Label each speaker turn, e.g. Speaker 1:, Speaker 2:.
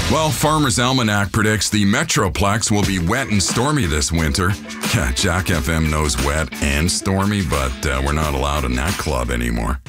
Speaker 1: Well, Farmer's Almanac predicts the Metroplex will be wet and stormy this winter. Yeah, Jack FM knows wet and stormy, but we're not allowed in that club anymore.